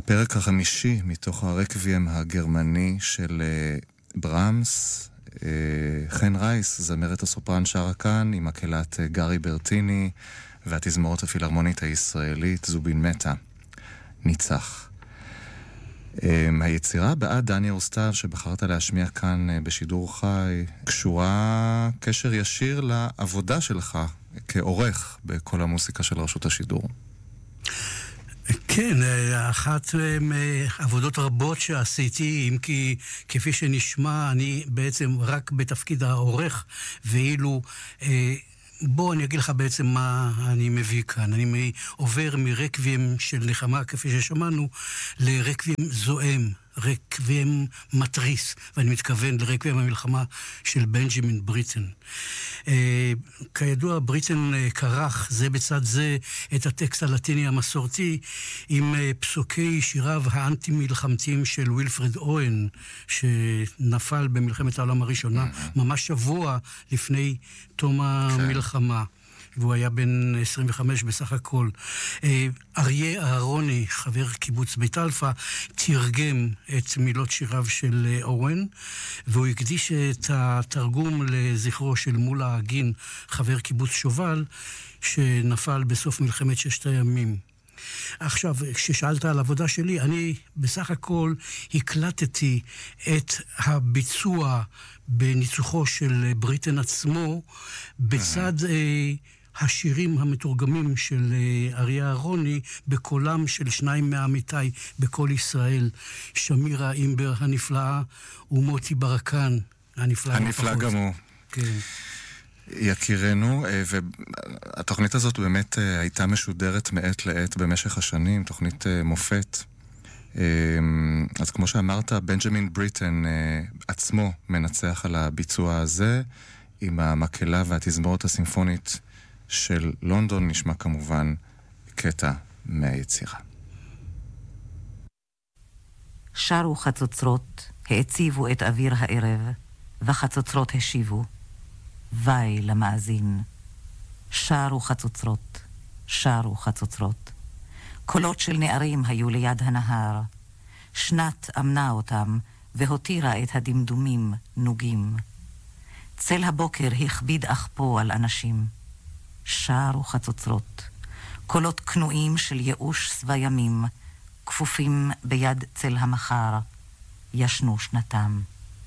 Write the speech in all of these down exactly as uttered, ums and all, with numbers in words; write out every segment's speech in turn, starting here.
הפרק החמישי מתוך הרקוויאם הגרמני של ברמס. חן רייס, זמרת הסופרן, שרה כאן עם מקהלת גארי ברטיני והתזמורת הפילהרמונית הישראלית זובין מטה. ניצח. היצירה בעד דניאל סתיו שבחרת להשמיע כאן בשידור חי קשורה קשר ישיר לעבודה שלך כעורך בכל המוסיקה של רשות השידור. כן, אחת מעבודות רבות שעשיתי, אם כי כפי שנשמע אני בעצם רק בתפקיד העורך, ואילו בוא אני אגיד לך בעצם מה אני מביא כאן. אני עובר מרקוויאם של נחמה, כפי ששמענו, לרקוויאם זועם, רקוויאם מטריס, ואני מתכוון לרקוויאם המלחמה של בנג'מין בריטן. אה, כידוע, בריטן אה, קרח זה בצד זה את הטקסט הלטיני המסורתי עם אה, פסוקי שיריו האנטי-מלחמתיים של וילפרד אוהן, שנפל במלחמת העולם הראשונה, ממש שבוע לפני תום המלחמה. והוא היה בן עשרים וחמש בסך הכל. אריה אהרוני, חבר קיבוץ בית אלפא, תרגם את מילות שיריו של אורן, והוא הקדיש את התרגום לזכרו של מולה הגין, חבר קיבוץ שובל, שנפל בסוף מלחמת ששת הימים. עכשיו, כששאלת על עבודה שלי, אני בסך הכל הקלטתי את הביצוע בניצוחו של בריטן עצמו, בצד אה, השירים המתורגמים של אה, אריה אהרוני, בקולם של שניים מעמיתי בכל ישראל, שמירה אימבר הנפלאה ומוטי ברקן הנפלא. הנפלא גם הוא. כן. יכירנו, והתוכנית הזאת באמת הייתה משודרת מעת לעת במשך השנים, תוכנית מופת. אז כמו שאמרת, בנג'מין בריטן עצמו מנצח על הביצוע הזה, עם המקהלה והתזמורת הסימפונית של לונדון. נשמע כמובן קטע מהיצירה. שרו חצוצרות, העציבו את אוויר הערב, וחצוצרות השיבו. וי למאזין. שרו חצוצרות, שרו חצוצרות. קולות של נערים היו ליד הנהר. שנת אמנה אותם והותירה את הדמדומים נוגים. צל הבוקר הכביד אחפו על אנשים. שרו חצוצרות. קולות כנועים של ייאוש סבא ימים, כפופים ביד צל המחר. ישנו שנתם.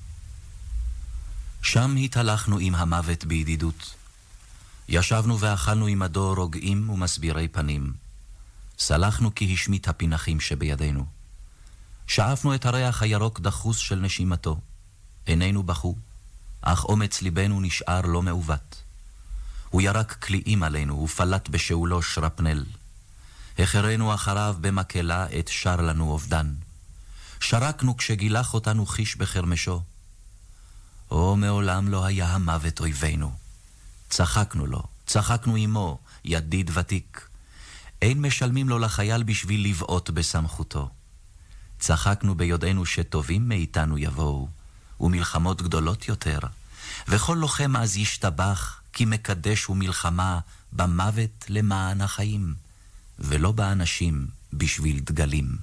שם התהלכנו עם המוות בידידות. ישבנו ואכלנו עמדו רוגעים ומסבירי פנים. סלחנו כי השמיט הפנחים שבידינו. שאפנו את הריח הירוק דחוס של נשימתו. עינינו בכו, אך אומץ ליבנו נשאר לא מעוות. הוא ירק קליעים עלינו ופלט בשאולו שרפנל. החרנו אחריו במקהלה את שר לנו אובדן. שרקנו כשגילח אותנו חיש בחרמשו. או מעולם לא היה המוות אויבינו. צחקנו לו, צחקנו עמו, ידיד ותיק. אין משלמים לו לחייל בשביל לבעוט בסמכותו. צחקנו ביודענו שטובים מאיתנו יבואו, ומלחמות גדולות יותר, וכל לוחם אז ישתבח, כי מקדש הוא מלחמה במוות למען החיים, ולא באנשים בשביל דגלים.